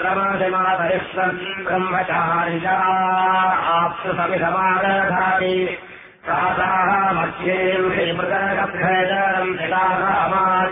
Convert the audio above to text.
परमसिमातरिष्वन् ब्रह्मचारिणा आप्सु समिधमादधाति सहसाः मध्येम् श्रीमृगकभ्यजरम् शिलाः